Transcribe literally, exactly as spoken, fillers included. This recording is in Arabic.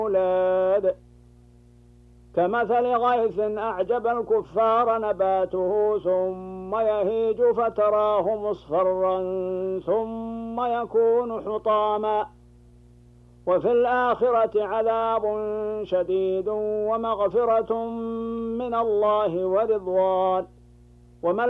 أولاد كمثل غيث أعجب الكفار نباته ثم يهيج فتراه مصفرا ثم يكون حطاما وفي الآخرة عذاب شديد ومغفرة من الله ورضوان وما